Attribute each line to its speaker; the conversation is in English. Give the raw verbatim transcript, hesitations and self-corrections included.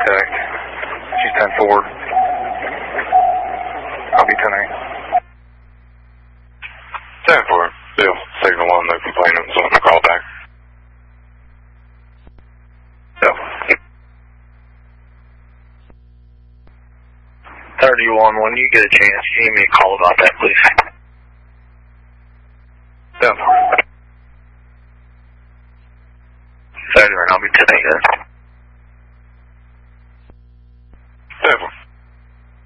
Speaker 1: contact. She's ten four. I'll be ten eight.
Speaker 2: ten four. Bill, signal one, no complainants, so I'm going to call back.
Speaker 1: Yep.
Speaker 3: thirty-one, when you get a chance, give me a call about that, please.
Speaker 1: Yep.
Speaker 3: thirty-one, I'll be ten eight.